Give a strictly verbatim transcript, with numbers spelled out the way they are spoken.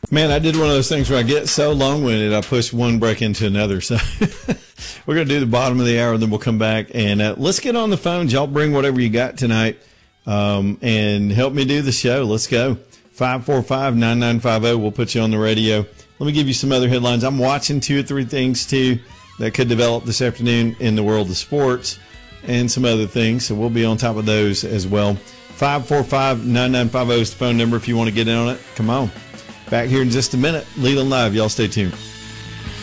Man, I did one of those things where I get so long-winded, I push one break into another. So we're going to do the bottom of the hour, and then we'll come back. And uh, let's get on the phones. Y'all bring whatever you got tonight um, and help me do the show. Let's go. five four five, nine nine five zero. We'll put you on the radio. Let me give you some other headlines. I'm watching two or three things, too, that could develop this afternoon in the world of sports and some other things. So we'll be on top of those as well. five four five, nine nine five zero is the phone number if you want to get in on it. Come on. Back here in just a minute. Leland Live. Y'all stay tuned.